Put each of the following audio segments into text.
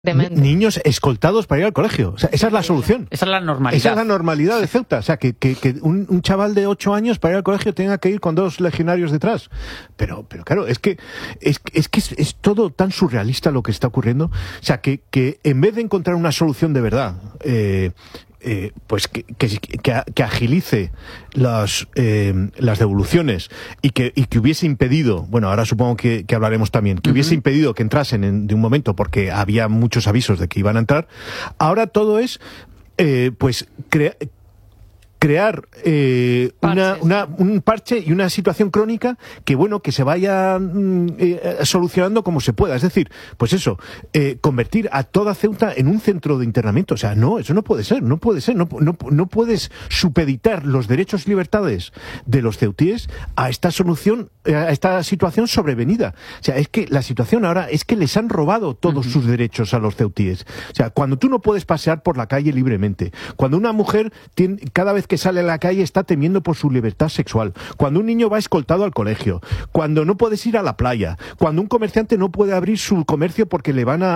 niños escoltados para ir al colegio. O sea, esa es la solución. Esa es la normalidad. Esa es la normalidad de Ceuta. O sea, que un chaval de 8 años para ir al colegio tenga que ir con 2 legionarios detrás. Pero claro, es que es todo tan surrealista lo que está ocurriendo. O sea, que en vez de encontrar una solución de verdad, pues que agilice las devoluciones y que hubiese impedido, bueno, ahora supongo que hablaremos también, que hubiese impedido que entrasen de un momento porque había muchos avisos de que iban a entrar. Ahora todo es pues crear un parche y una situación crónica que, bueno, que se vaya solucionando como se pueda. Es decir, pues eso, convertir a toda Ceuta en un centro de internamiento. O sea, no, eso no puede ser. No puedes supeditar los derechos y libertades de los ceutíes a esta solución, a esta situación sobrevenida. O sea, es que la situación ahora es que les han robado todos sus derechos a los ceutíes. O sea, cuando tú no puedes pasear por la calle libremente, cuando una mujer cada vez que sale a la calle está temiendo por su libertad sexual, cuando un niño va escoltado al colegio, cuando no puedes ir a la playa, cuando un comerciante no puede abrir su comercio porque le van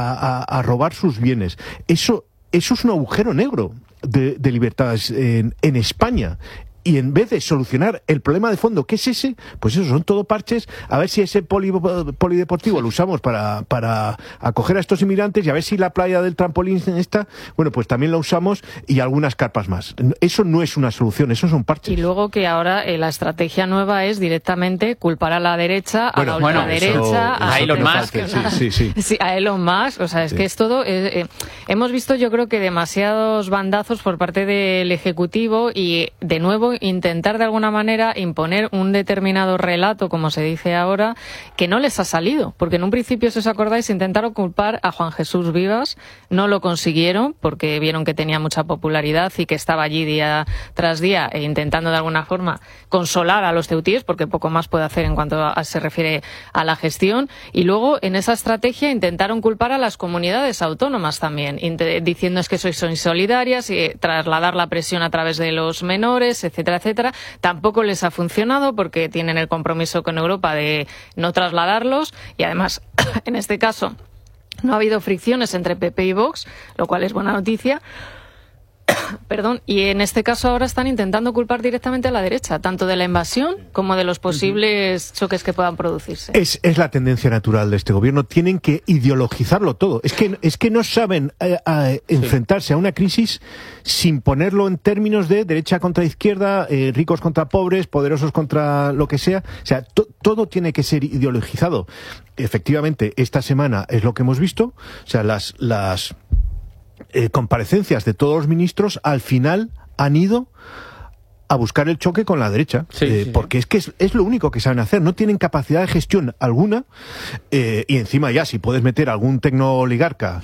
a robar sus bienes. Eso es un agujero negro de libertades en España. Y en vez de solucionar el problema de fondo, ¿qué es ese? Pues eso, son todo parches. A ver si ese polideportivo lo usamos para acoger a estos inmigrantes, y a ver si la playa del trampolín esta, bueno, pues también la usamos, y algunas carpas más. Eso no es una solución, eso son parches. Y luego que ahora la estrategia nueva es directamente culpar a la derecha, a la ultraderecha, a Elon Musk. Sí, a Elon Musk. O sea, es que es todo... hemos visto, yo creo que demasiados bandazos por parte del Ejecutivo, y de nuevo intentar de alguna manera imponer un determinado relato, como se dice ahora, que no les ha salido, porque en un principio, si os acordáis, intentaron culpar a Juan Jesús Vivas, no lo consiguieron porque vieron que tenía mucha popularidad y que estaba allí día tras día intentando de alguna forma consolar a los ceutíes, porque poco más puede hacer en cuanto se refiere a la gestión. Y luego en esa estrategia intentaron culpar a las comunidades autónomas también, diciendo es que sois insolidarias, y trasladar la presión a través de los menores, etcétera, etcétera. Tampoco les ha funcionado porque tienen el compromiso con Europa de no trasladarlos, y además, en este caso, no ha habido fricciones entre PP y Vox, lo cual es buena noticia. Perdón, y en este caso ahora están intentando culpar directamente a la derecha, tanto de la invasión como de los posibles choques que puedan producirse. Es la tendencia natural de este gobierno. Tienen que ideologizarlo todo. Es que no saben enfrentarse a una crisis sin ponerlo en términos de derecha contra izquierda, ricos contra pobres, poderosos contra lo que sea. O sea, todo tiene que ser ideologizado. Efectivamente, esta semana es lo que hemos visto. O sea, las comparecencias de todos los ministros al final han ido a buscar el choque con la derecha, porque es lo único que saben hacer. No tienen capacidad de gestión alguna, y encima ya si puedes meter algún tecnooligarca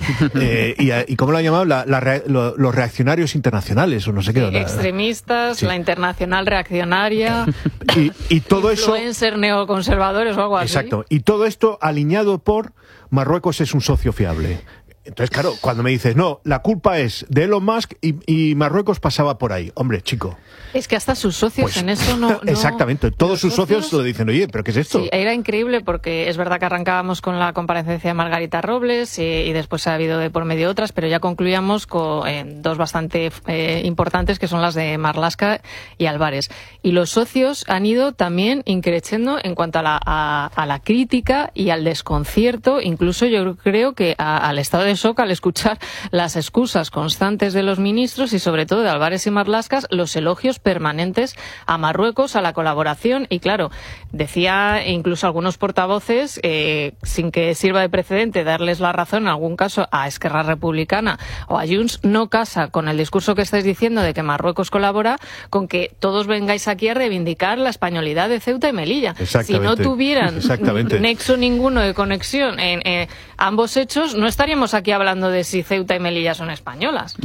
y ¿cómo lo han llamado? Los reaccionarios internacionales o no sé qué. Extremistas, la internacional reaccionaria, y todo eso, influencer neoconservadores o algo así. Exacto, y todo esto alineado por Marruecos es un socio fiable. Entonces, claro, cuando me dices, no, la culpa es de Elon Musk y Marruecos pasaba por ahí. Hombre, chico. Es que hasta sus socios pues, en eso no... Exactamente, todos sus socios lo dicen, oye, ¿pero qué es esto? Sí, era increíble porque es verdad que arrancábamos con la comparecencia de Margarita Robles y después ha habido de por medio otras, pero ya concluíamos con dos bastante importantes, que son las de Marlaska y Álvarez. Y los socios han ido también increciendo en cuanto a la crítica y al desconcierto, incluso yo creo que al estado de shock al escuchar las excusas constantes de los ministros y sobre todo de Álvarez y Marlaska, los elogios permanentes a Marruecos, a la colaboración. Y claro, decía incluso algunos portavoces, sin que sirva de precedente darles la razón en algún caso a Esquerra Republicana o a Junts, no casa con el discurso que estáis diciendo de que Marruecos colabora con que todos vengáis aquí a reivindicar la españolidad de Ceuta y Melilla. Si no tuvieran nexo ninguno de conexión en ambos hechos, no estaríamos aquí hablando de si Ceuta y Melilla son españolas. Mira,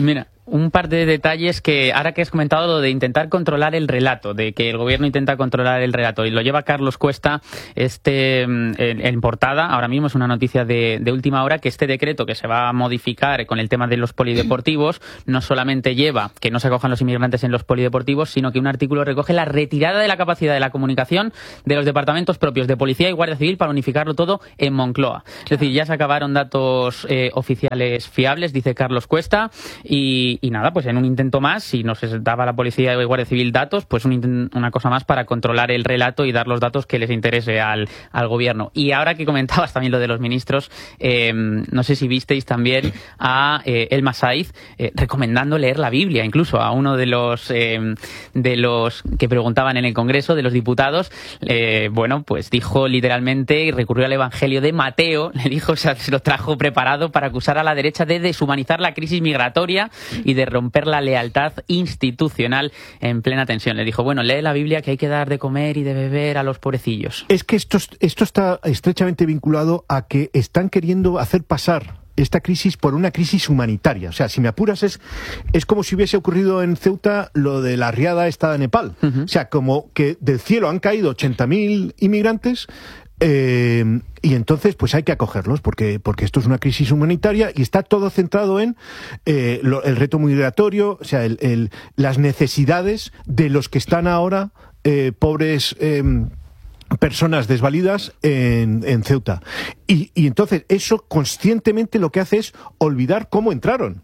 un par de detalles que, ahora que has comentado lo de intentar controlar el relato, de que el gobierno intenta controlar el relato, y lo lleva Carlos Cuesta en portada, ahora mismo es una noticia de última hora, que este decreto que se va a modificar con el tema de los polideportivos no solamente lleva que no se acojan los inmigrantes en los polideportivos, sino que un artículo recoge la retirada de la capacidad de la comunicación de los departamentos propios de Policía y Guardia Civil para unificarlo todo en Moncloa. Es decir, ya se acabaron datos oficiales fiables, dice Carlos Cuesta, y nada, pues en un intento más, si nos daba la Policía y Guardia Civil datos, pues una cosa más para controlar el relato y dar los datos que les interese al gobierno. Y ahora que comentabas también lo de los ministros, no sé si visteis también a Elma Saiz recomendando leer la Biblia, incluso a uno de los que preguntaban en el Congreso, de los diputados, bueno, pues dijo literalmente, y recurrió al Evangelio de Mateo, le dijo, o sea, se lo trajo preparado para acusar a la derecha de deshumanizar la crisis migratoria y de romper la lealtad institucional en plena tensión. Le dijo, bueno, lee la Biblia, que hay que dar de comer y de beber a los pobrecillos. Es que esto está estrechamente vinculado a que están queriendo hacer pasar esta crisis por una crisis humanitaria. O sea, si me apuras, es como si hubiese ocurrido en Ceuta lo de la riada esta de Nepal. O sea, como que del cielo han caído 80.000 inmigrantes, y entonces pues hay que acogerlos porque esto es una crisis humanitaria y está todo centrado en el reto migratorio, o sea, las necesidades de los que están ahora pobres personas desvalidas en Ceuta. Y entonces eso conscientemente lo que hace es olvidar cómo entraron.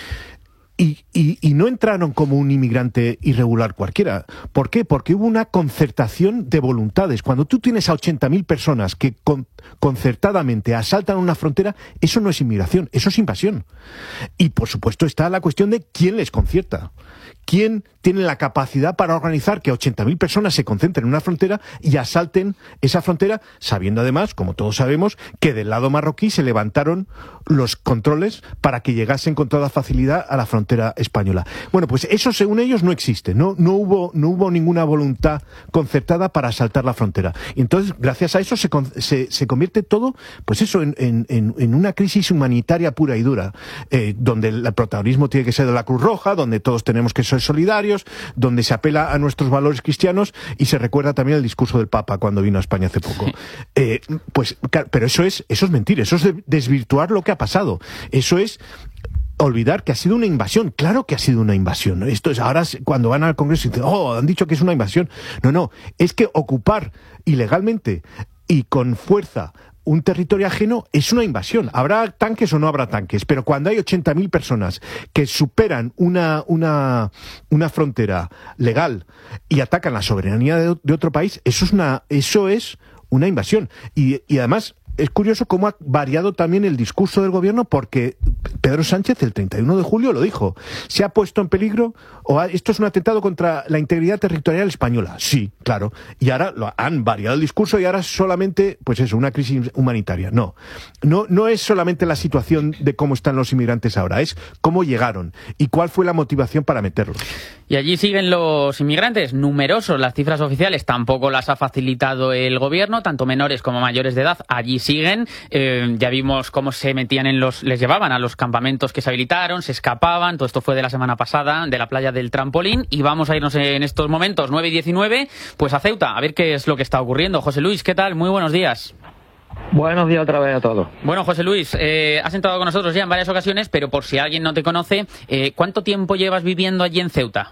Y no entraron como un inmigrante irregular cualquiera. ¿Por qué? Porque hubo una concertación de voluntades. Cuando tú tienes a 80.000 personas que concertadamente asaltan una frontera, eso no es inmigración, eso es invasión. Y por supuesto está la cuestión de quién les concierta. ¿Quién tiene la capacidad para organizar que 80.000 personas se concentren en una frontera y asalten esa frontera, sabiendo además, como todos sabemos, que del lado marroquí se levantaron los controles para que llegasen con toda facilidad a la frontera española? Bueno, pues eso según ellos no existe, no hubo ninguna voluntad concertada para asaltar la frontera. Y entonces, gracias a eso se convierte todo, pues eso, en una crisis humanitaria pura y dura, donde el protagonismo tiene que ser de la Cruz Roja, donde todos tenemos que ser solidarios, donde se apela a nuestros valores cristianos y se recuerda también el discurso del Papa cuando vino a España hace poco. Pues, claro, pero eso es mentir, eso es desvirtuar lo que ha pasado, eso es olvidar que ha sido una invasión. Claro que ha sido una invasión, ¿no? Esto es ahora cuando van al Congreso y dicen, han dicho que es una invasión. No, es que ocupar ilegalmente y con fuerza un territorio ajeno es una invasión. Habrá tanques o no habrá tanques, pero cuando hay 80.000 personas que superan una frontera legal y atacan la soberanía de otro país, eso es una invasión. Y además es curioso cómo ha variado también el discurso del gobierno, porque Pedro Sánchez el 31 de julio lo dijo. ¿Se ha puesto en peligro esto es un atentado contra la integridad territorial española? Sí, claro. Y ahora han variado el discurso y ahora es solamente, pues eso, una crisis humanitaria. No es solamente la situación de cómo están los inmigrantes ahora, es cómo llegaron y cuál fue la motivación para meterlos. Y allí siguen los inmigrantes, numerosos. Las cifras oficiales tampoco las ha facilitado el gobierno, tanto menores como mayores de edad. Allí siguen. Ya vimos cómo se metían les llevaban a los campamentos que se habilitaron, se escapaban. Todo esto fue de la semana pasada, de la playa del Trampolín. Y vamos a irnos en estos momentos, 9 y 19, pues a Ceuta, a ver qué es lo que está ocurriendo. José Luis, ¿qué tal? Muy buenos días. Buenos días otra vez a todos. Bueno, José Luis, has entrado con nosotros ya en varias ocasiones, pero por si alguien no te conoce, ¿cuánto tiempo llevas viviendo allí en Ceuta?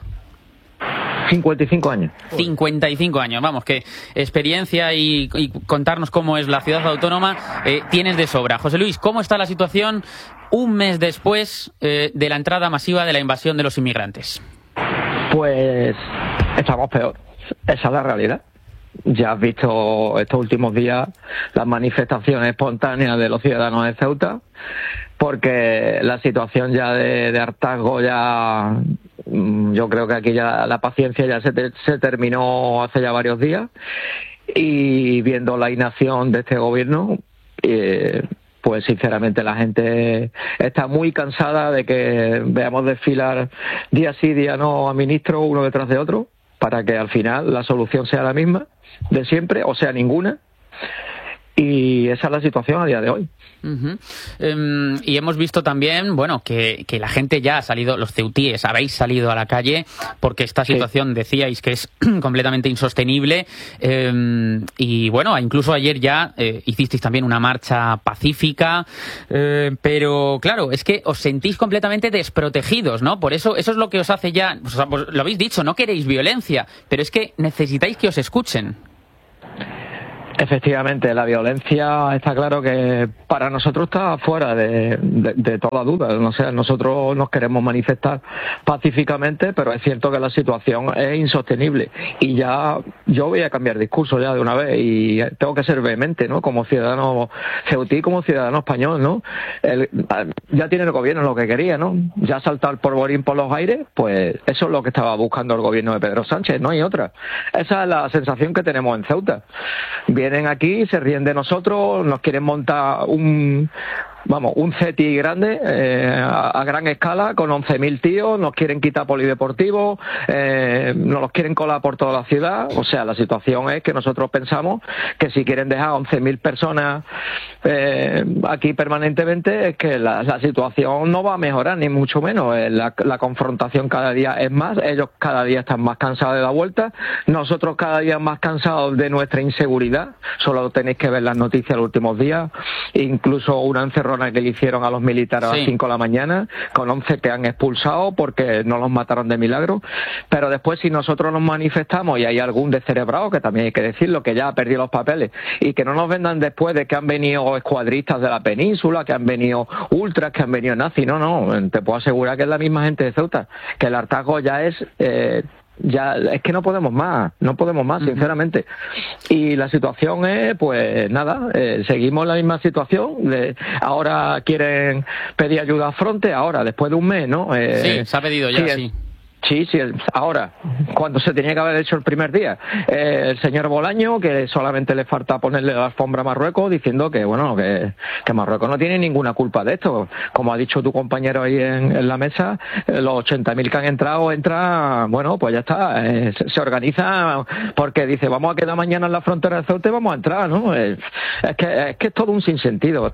55 años. 55 años, vamos, que experiencia y contarnos cómo es la ciudad autónoma tienes de sobra. José Luis, ¿cómo está la situación un mes después de la entrada masiva de la invasión de los inmigrantes? Pues estamos peor, esa es la realidad. Ya has visto estos últimos días las manifestaciones espontáneas de los ciudadanos de Ceuta, porque la situación ya de hartazgo ya... Yo creo que aquí ya la paciencia ya se terminó hace ya varios días, y viendo la inacción de este gobierno, pues sinceramente la gente está muy cansada de que veamos desfilar día sí, día no a ministros uno detrás de otro, para que al final la solución sea la misma de siempre, o sea, ninguna. Y esa es la situación a día de hoy. Y hemos visto también, bueno, que la gente ya ha salido, los ceutíes habéis salido a la calle porque esta situación decíais que es completamente insostenible. Y bueno, incluso ayer ya hicisteis también una marcha pacífica, pero claro, es que os sentís completamente desprotegidos, ¿no? Por eso es lo que os hace ya, pues lo habéis dicho, no queréis violencia, pero es que necesitáis que os escuchen. Efectivamente, la violencia está claro que para nosotros está fuera de toda duda. No sé, nosotros nos queremos manifestar pacíficamente, pero es cierto que la situación es insostenible. Y ya yo voy a cambiar discurso ya de una vez y tengo que ser vehemente, ¿no? Como ciudadano ceutí, como ciudadano español, ¿no? Ya tiene el gobierno lo que quería, ¿no? Ya ha saltado el polvorín por los aires, pues eso es lo que estaba buscando el gobierno de Pedro Sánchez, no hay otra. Esa es la sensación que tenemos en Ceuta. Vienen aquí, se ríen de nosotros, nos quieren montar un CETI grande a gran escala con 11.000 tíos, nos quieren quitar polideportivos, nos los quieren colar por toda la ciudad. O sea, la situación es que nosotros pensamos que si quieren dejar 11.000 personas aquí permanentemente, es que la situación no va a mejorar, ni mucho menos. La confrontación cada día es más, ellos cada día están más cansados de dar vueltas, nosotros cada día más cansados de nuestra inseguridad. Solo tenéis que ver las noticias los últimos días, incluso una encerrona que le hicieron a los militares a las 5 de la mañana, con 11 que han expulsado porque no los mataron de milagro. Pero después, si nosotros nos manifestamos y hay algún descerebrado, que también hay que decirlo, que ya ha perdido los papeles, y que no nos vendan después de que han venido escuadristas de la península, que han venido ultras, que han venido nazis, no, te puedo asegurar que es la misma gente de Ceuta, que el hartazgo ya es... ya es que no podemos más, sinceramente. Y la situación es, pues nada, seguimos la misma situación. Ahora quieren pedir ayuda a Fronte, ahora, después de un mes, ¿no? Sí, se ha pedido ya, sí. Sí, ahora, cuando se tenía que haber hecho el primer día. El señor Bolaño, que solamente le falta ponerle la alfombra a Marruecos, diciendo que, bueno, que Marruecos no tiene ninguna culpa de esto. Como ha dicho tu compañero ahí en la mesa, los 80.000 que han entrado, bueno, pues ya está. Se organiza porque dice, vamos a quedar mañana en la frontera de Ceuta y vamos a entrar, ¿no? Es que es todo un sinsentido,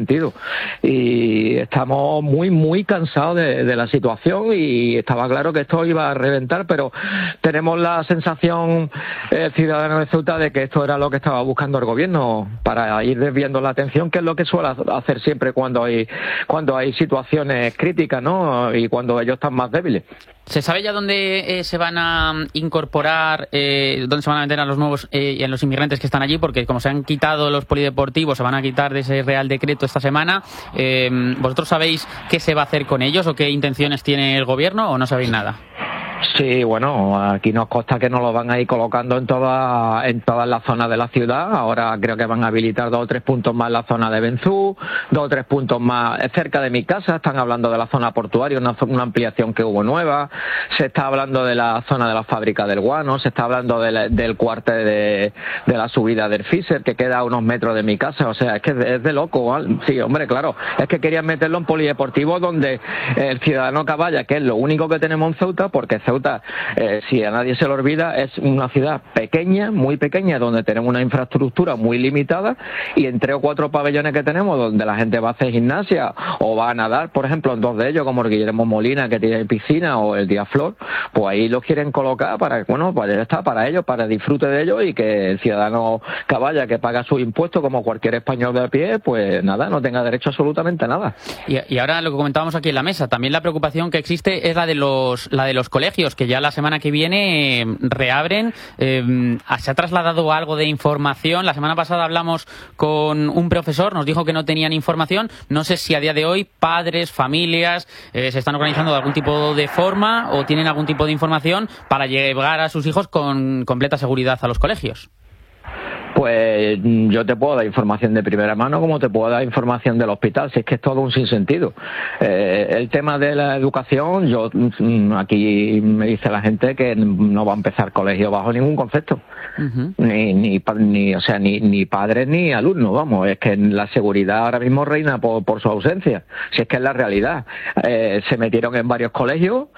Y estamos muy, muy cansados de la situación, y estaba claro que esto iba a reventar, pero tenemos la sensación, ciudadanos de Ceuta, de que esto era lo que estaba buscando el gobierno para ir desviando la atención, que es lo que suele hacer siempre cuando hay situaciones críticas, ¿no? Y cuando ellos están más débiles. ¿Se sabe ya dónde se van a incorporar, dónde se van a meter a los nuevos y a los inmigrantes que están allí? Porque como se han quitado los polideportivos, se van a quitar de ese Real Decreto esta semana. ¿Vosotros sabéis qué se va a hacer con ellos o qué intenciones tiene el gobierno, o no sabéis nada? Sí, bueno, aquí nos consta que nos lo van a ir colocando en todas las zonas de la ciudad. Ahora creo que van a habilitar 2 o 3 puntos más en la zona de Benzú, 2 o 3 puntos más cerca de mi casa. Están hablando de la zona portuaria, una ampliación que hubo nueva. Se está hablando de la zona de la fábrica del guano, se está hablando del cuartel de la subida del Fisher, que queda a unos metros de mi casa. O sea, es que es de loco, ¿vale? Sí, hombre, claro. Es que querían meterlo en polideportivo, donde el ciudadano Caballa, que es lo único que tenemos en Ceuta, porque Ceuta, si a nadie se le olvida, es una ciudad pequeña, muy pequeña, donde tenemos una infraestructura muy limitada, y en 3 o 4 pabellones que tenemos, donde la gente va a hacer gimnasia o va a nadar, por ejemplo, en 2 de ellos, como el Guillermo Molina, que tiene piscina, o el Díaz Flor, pues ahí los quieren colocar para, bueno, pues ya está, para ellos, para disfrute de ellos, y que el ciudadano Caballa, que paga sus impuestos como cualquier español de a pie, pues nada, no tenga derecho absolutamente a nada. Y ahora lo que comentábamos aquí en la mesa, también la preocupación que existe es la de los colegios, que ya la semana que viene reabren. ¿Se ha trasladado algo de información? La semana pasada hablamos con un profesor, nos dijo que no tenían información. No sé si a día de hoy padres, familias, se están organizando de algún tipo de forma o tienen algún tipo de información para llevar a sus hijos con completa seguridad a los colegios. Pues yo te puedo dar información de primera mano, como te puedo dar información del hospital, si es que es todo un sinsentido. El tema de la educación, yo aquí me dice la gente que no va a empezar colegio bajo ningún concepto. Uh-huh. Ni padres ni alumnos, vamos, es que la seguridad ahora mismo reina por su ausencia, si es que es la realidad. Se metieron en varios colegios,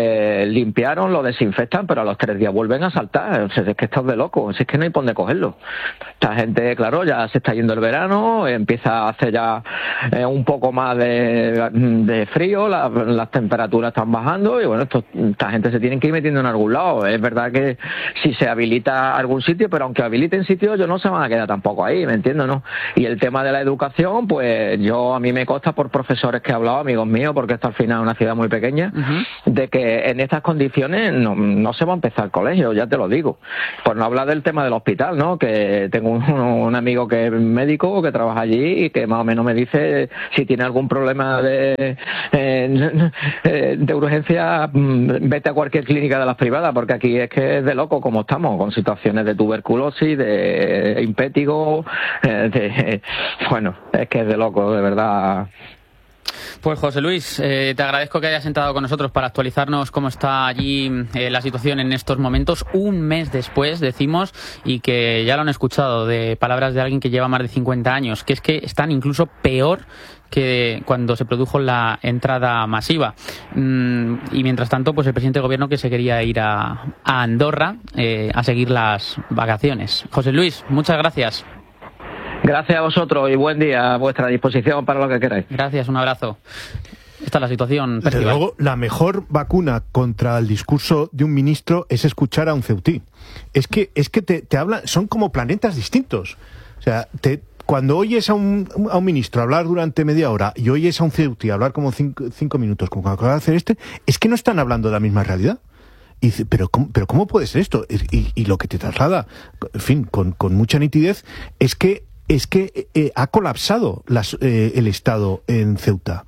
limpiaron, lo desinfectan, pero a los 3 días vuelven a saltar. O sea, es que esto es de loco, si es que no hay por dónde cogerlo. Esta gente, claro, ya se está yendo el verano, empieza a hacer ya un poco más de frío, las temperaturas están bajando y bueno, esta gente se tiene que ir metiendo en algún lado. Es verdad que si se habilita algún sitio, pero aunque habiliten sitios, ellos no se van a quedar tampoco ahí, ¿me entiendes, no? Y el tema de la educación, pues a mí me consta por profesores que he hablado, amigos míos, porque esto al final es una ciudad muy pequeña, de que en estas condiciones no se va a empezar el colegio, ya te lo digo. Por no hablar del tema del hospital, ¿no? Que tengo un amigo que es médico, que trabaja allí y que más o menos me dice si tiene algún problema de urgencia, vete a cualquier clínica de las privadas, porque aquí es que es de loco como estamos, con situaciones de tuberculosis, de impétigo, bueno, es que es de loco, de verdad. Pues José Luis, te agradezco que hayas entrado con nosotros para actualizarnos cómo está allí la situación en estos momentos, un mes después, decimos, y que ya lo han escuchado de palabras de alguien que lleva más de 50 años, que es que están incluso peor que cuando se produjo la entrada masiva. Y mientras tanto, pues el presidente del gobierno que se quería ir a Andorra a seguir las vacaciones. José Luis, muchas gracias. Gracias a vosotros y buen día, a vuestra disposición para lo que queráis. Gracias, un abrazo. Esta es la situación. Desde luego, la mejor vacuna contra el discurso de un ministro es escuchar a un ceutí. Es que te hablan, son como planetas distintos. O sea, cuando oyes a un ministro hablar durante media hora y oyes a un ceutí hablar como 5 minutos, como acaba de hacer es que no están hablando de la misma realidad. Y dice, pero ¿cómo puede ser esto? Y lo que te traslada, en fin, con mucha nitidez, es que ha colapsado el Estado en Ceuta.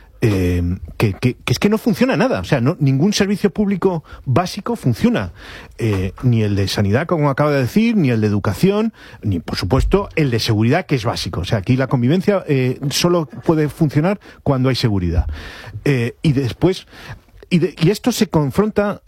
Que es que no funciona nada. O sea, ningún servicio público básico funciona. Ni el de sanidad, como acaba de decir, ni el de educación, ni, por supuesto, el de seguridad, que es básico. O sea, aquí la convivencia solo puede funcionar cuando hay seguridad. Y después... Y esto se confronta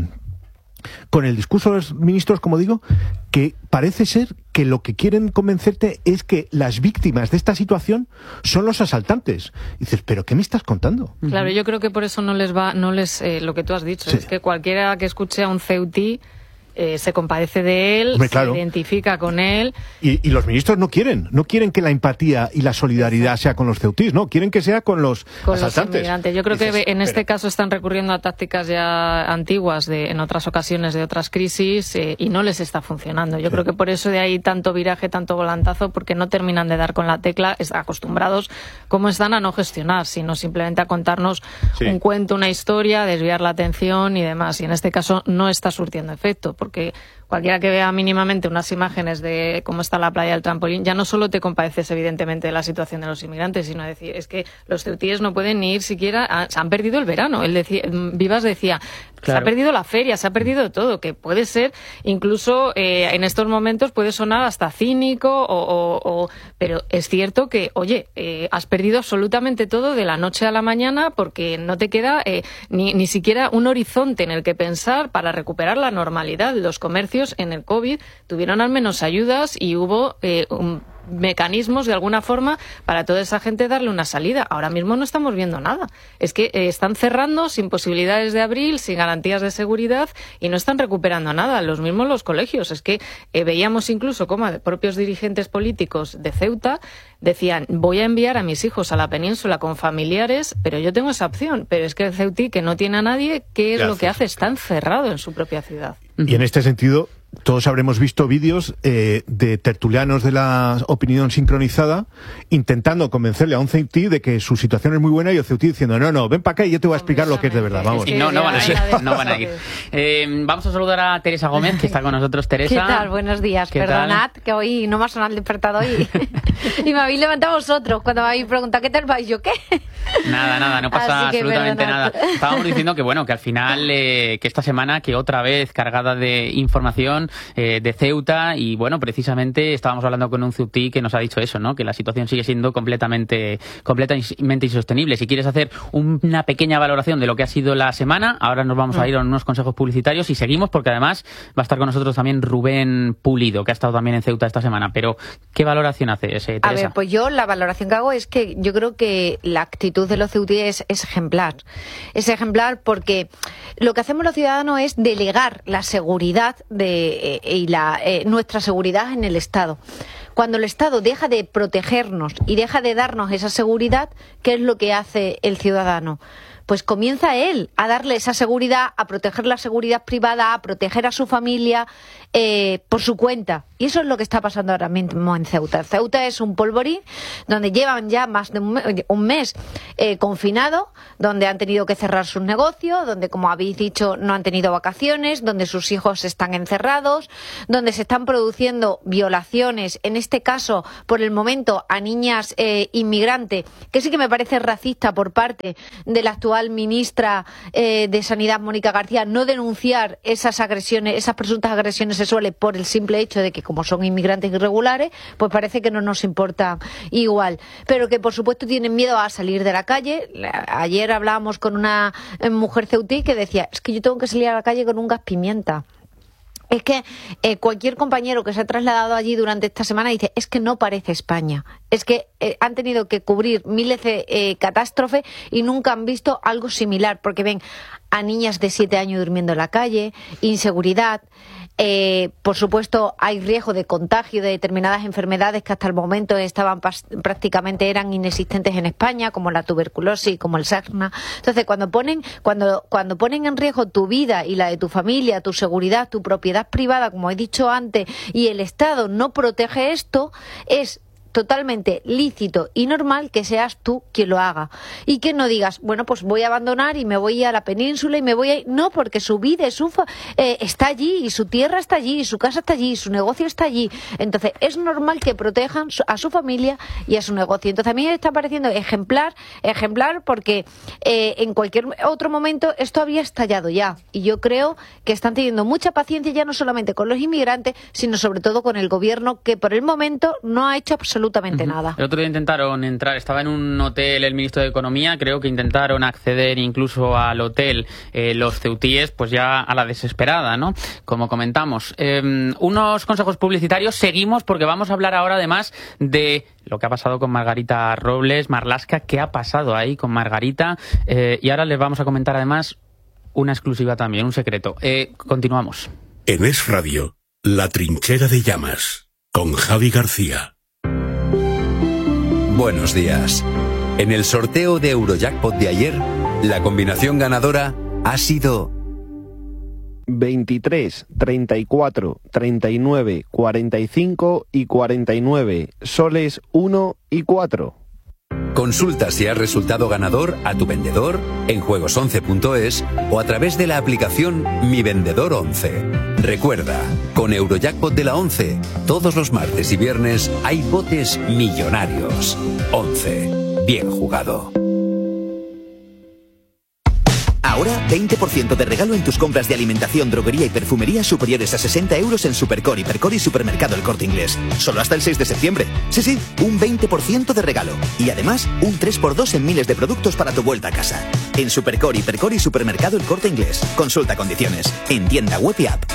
con el discurso de los ministros, como digo, que parece ser que lo que quieren convencerte es que las víctimas de esta situación son los asaltantes. Y dices, ¿pero qué me estás contando? Claro, yo creo que por eso no les lo que tú has dicho, sí. Es que cualquiera que escuche a un ceutí se compadece de él, claro, se identifica con él. Y los ministros no quieren que la empatía y la solidaridad sea con los ceutís, no, quieren que sea con los asaltantes. Los inmigrantes. Yo creo que en este caso están recurriendo a tácticas ya antiguas en otras ocasiones de otras crisis y no les está funcionando. Yo creo que por eso de ahí tanto viraje, tanto volantazo, porque no terminan de dar con la tecla, acostumbrados como están a no gestionar, sino simplemente a contarnos un cuento, una historia, desviar la atención y demás. Y en este caso no está surtiendo efecto, porque cualquiera que vea mínimamente unas imágenes de cómo está la playa del Trampolín, ya no solo te compadeces evidentemente de la situación de los inmigrantes, sino decir, es que los ceutíes no pueden ni ir siquiera, se han perdido el verano. Vivas decía, claro, se ha perdido la feria, se ha perdido todo, que puede ser, incluso en estos momentos puede sonar hasta cínico, pero es cierto que, oye, has perdido absolutamente todo de la noche a la mañana porque no te queda ni siquiera un horizonte en el que pensar para recuperar la normalidad. Los comercios en el COVID tuvieron al menos ayudas y hubo mecanismos de alguna forma para toda esa gente darle una salida. Ahora mismo no estamos viendo nada. Es que están cerrando sin posibilidades de abrir, sin garantías de seguridad y no están recuperando nada. Los mismos los colegios. Es que veíamos incluso cómo propios dirigentes políticos de Ceuta decían, voy a enviar a mis hijos a la península con familiares, pero yo tengo esa opción. Pero es que el ceutí, que no tiene a nadie, ¿qué es lo que hace? Está encerrado en su propia ciudad. Y en este sentido, todos habremos visto vídeos de tertulianos de la opinión sincronizada intentando convencerle a un ceutí de que su situación es muy buena y el ceutí diciendo, no, ven para acá y yo te voy a explicar lo que es de verdad. Vamos. Y no van a ir. Vamos a saludar a Teresa Gómez, que está con nosotros. Teresa. ¿Qué tal? Buenos días. Perdonad que hoy no me ha sonado el despertador y me habéis levantado vosotros cuando me habéis preguntado ¿qué tal vais? ¿Yo qué? Nada, no pasa absolutamente nada. Estábamos diciendo que al final, que esta semana, que otra vez cargada de información de Ceuta, y precisamente estábamos hablando con un ceutí que nos ha dicho eso, ¿no? Que la situación sigue siendo completamente insostenible. Si quieres hacer una pequeña valoración de lo que ha sido la semana, ahora nos vamos a ir a unos consejos publicitarios y seguimos, porque además va a estar con nosotros también Rubén Pulido, que ha estado también en Ceuta esta semana. Pero, ¿qué valoración haces, Teresa? A ver, pues yo la valoración que hago es que yo creo que la actitud actitud de los ceutíes es ejemplar. Es ejemplar porque lo que hacemos los ciudadanos es delegar la seguridad y nuestra seguridad en el Estado. Cuando el Estado deja de protegernos y deja de darnos esa seguridad, ¿qué es lo que hace el ciudadano? Pues comienza él a darle esa seguridad, a proteger la seguridad privada, a proteger a su familia por su cuenta. Y eso es lo que está pasando ahora mismo en Ceuta. Ceuta es un polvorín donde llevan ya más de un mes confinados, donde han tenido que cerrar sus negocios, donde, como habéis dicho, no han tenido vacaciones, donde sus hijos están encerrados, donde se están produciendo violaciones, en este caso, por el momento, a niñas inmigrantes, que sí que me parece racista por parte de la actual ministra de Sanidad, Mónica García, no denunciar esas agresiones, esas presuntas agresiones sexuales por el simple hecho de que, como son inmigrantes irregulares, pues parece que no nos importa igual. Pero que, por supuesto, tienen miedo a salir de la calle. Ayer hablábamos con una mujer ceutí que decía, es que yo tengo que salir a la calle con un gas pimienta. Es que cualquier compañero que se ha trasladado allí durante esta semana dice, es que no parece España. Es que han tenido que cubrir miles de catástrofes y nunca han visto algo similar, porque ven a niñas de 7 años durmiendo en la calle, inseguridad. Por supuesto, hay riesgo de contagio de determinadas enfermedades que hasta el momento prácticamente eran inexistentes en España, como la tuberculosis, como el sarna. Entonces, cuando ponen en riesgo tu vida y la de tu familia, tu seguridad, tu propiedad privada, como he dicho antes, y el Estado no protege esto, es totalmente lícito y normal que seas tú quien lo haga y que no digas, bueno, pues voy a abandonar y me voy a la península y me voy a... No, porque su vida está allí y su tierra está allí y su casa está allí y su negocio está allí. Entonces es normal que protejan a su familia y a su negocio. Entonces a mí me está pareciendo ejemplar porque en cualquier otro momento esto había estallado ya, y yo creo que están teniendo mucha paciencia ya no solamente con los inmigrantes, sino sobre todo con el gobierno, que por el momento no ha hecho absolutamente nada. El otro día intentaron entrar, estaba en un hotel el ministro de Economía, creo que intentaron acceder incluso al hotel los ceutíes, pues ya a la desesperada, ¿no? Como comentamos. Unos consejos publicitarios, seguimos porque vamos a hablar ahora además de lo que ha pasado con Margarita Robles, Marlaska, qué ha pasado ahí con Margarita, y ahora les vamos a comentar además una exclusiva también, un secreto. Continuamos. En Es Radio, La Trinchera de Llamas, con Javi García. Buenos días. En el sorteo de Eurojackpot de ayer, la combinación ganadora ha sido 23, 34, 39, 45 y 49, soles 1 y 4. Consulta si has resultado ganador a tu vendedor en juegos11.es o a través de la aplicación Mi Vendedor 11. Recuerda, con Eurojackpot de la 11, todos los martes y viernes hay botes millonarios. 11. Bien jugado. Ahora, 20% de regalo en tus compras de alimentación, droguería y perfumería superiores a 60 euros en Supercore, Hipercore y Supermercado El Corte Inglés. Solo hasta el 6 de septiembre. Sí, un 20% de regalo. Y además, un 3x2 en miles de productos para tu vuelta a casa. En Supercore, Hipercore y Supermercado El Corte Inglés. Consulta condiciones. En tienda web y app.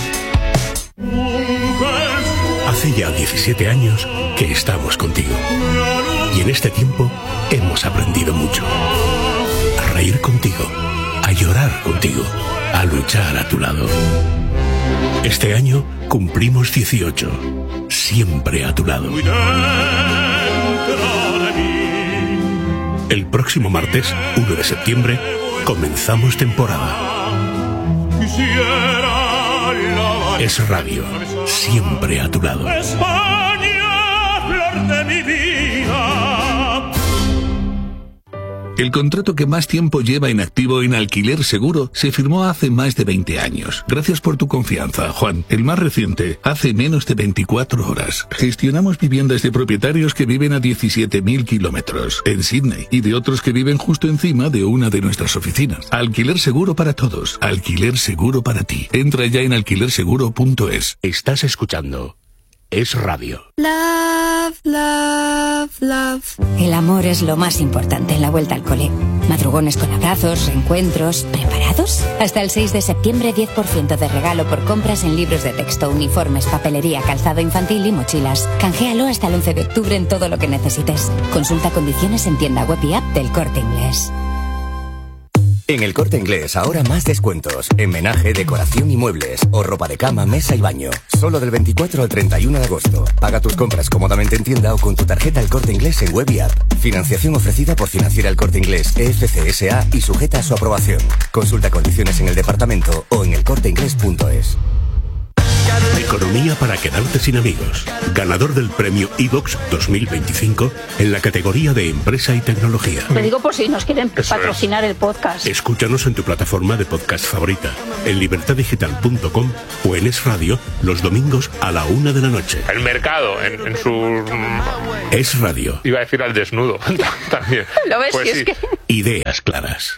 Hace ya 17 años que estamos contigo. Y en este tiempo hemos aprendido mucho. A reír contigo. A llorar contigo, a luchar a tu lado. Este año cumplimos 18, siempre a tu lado. El próximo martes, 1 de septiembre, comenzamos temporada. Es Radio, siempre a tu lado. España, flor de mi vida. El contrato que más tiempo lleva inactivo en Alquiler Seguro se firmó hace más de 20 años. Gracias por tu confianza, Juan. El más reciente, hace menos de 24 horas. Gestionamos viviendas de propietarios que viven a 17.000 kilómetros en Sydney y de otros que viven justo encima de una de nuestras oficinas. Alquiler Seguro para todos. Alquiler Seguro para ti. Entra ya en alquilerseguro.es. Estás escuchando Es Radio. Love, love, love. El amor es lo más importante en la vuelta al cole. Madrugones con abrazos, reencuentros. ¿Preparados? Hasta el 6 de septiembre, 10% de regalo por compras en libros de texto, uniformes, papelería, calzado infantil y mochilas. Canjealo hasta el 11 de octubre en todo lo que necesites. Consulta condiciones en tienda web y app del Corte Inglés. En el Corte Inglés ahora más descuentos. En menaje, decoración y muebles. O ropa de cama, mesa y baño. Solo del 24 al 31 de agosto. Paga tus compras cómodamente en tienda o con tu tarjeta El Corte Inglés en web y app. Financiación ofrecida por Financiera El Corte Inglés, EFC SA y sujeta a su aprobación. Consulta condiciones en el departamento o en elcorteinglés.es. Economía para quedarte sin amigos. Ganador del premio iVox 2025 en la categoría de Empresa y Tecnología. Lo digo por si nos quieren patrocinar el podcast. Escúchanos en tu plataforma de podcast favorita, en libertaddigital.com o en Es Radio los domingos a la 1 de la noche. El mercado en su... Es Radio. Iba a decir al desnudo también. ¿Lo ves? Pues si es que... Ideas claras.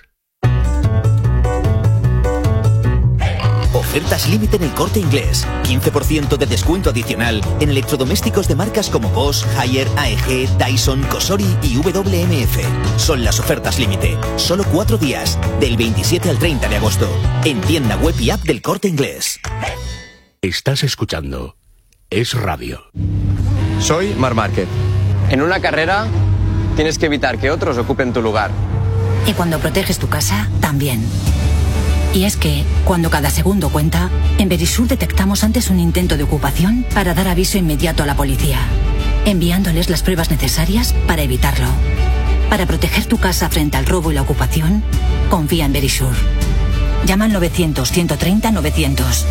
Ofertas límite en el Corte Inglés. 15% de descuento adicional en electrodomésticos de marcas como Bosch, Haier, AEG, Dyson, Cosori y WMF. Son las ofertas límite. Solo 4 días, del 27 al 30 de agosto. En tienda web y app del Corte Inglés. Estás escuchando Es Radio. Soy Marc Márquez. En una carrera tienes que evitar que otros ocupen tu lugar. Y cuando proteges tu casa, también. Y es que, cuando cada segundo cuenta, en Verisur detectamos antes un intento de ocupación para dar aviso inmediato a la policía, enviándoles las pruebas necesarias para evitarlo. Para proteger tu casa frente al robo y la ocupación, confía en Verisur. Llama al 900-130-900.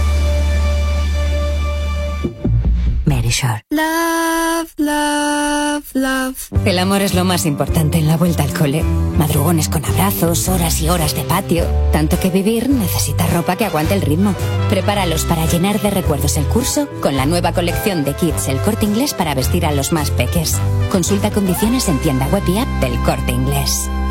Verisur. Love, love, love. El amor es lo más importante en la vuelta al cole. Madrugones con abrazos, horas y horas de patio. Tanto que vivir necesita ropa que aguante el ritmo. Prepáralos para llenar de recuerdos el curso con la nueva colección de kits El Corte Inglés para vestir a los más peques. Consulta condiciones en tienda web y app del Corte Inglés.